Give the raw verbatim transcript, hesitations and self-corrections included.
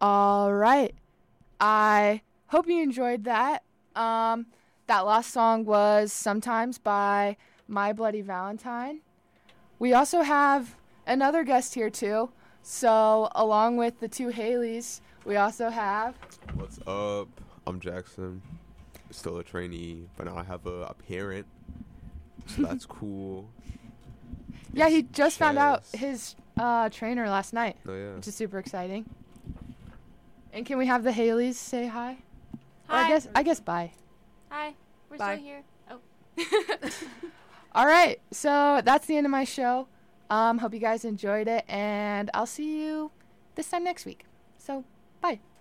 All right. I hope you enjoyed that. Um, that last song was Sometimes by My Bloody Valentine. We also have another guest here, too. So, along with the two Haleys, we also have... What's up? I'm Jackson. Still a trainee, but now I have a, a parent. So that's cool. Yeah, he just Chess. found out his uh, trainer last night, Oh, yeah. which is super exciting. And can we have the Haleys say hi? Or Hi. I guess I guess bye. Hi. We're Bye. still here. Oh. All right, so that's the end of my show. Um, hope you guys enjoyed it, and I'll see you this time next week. So, bye.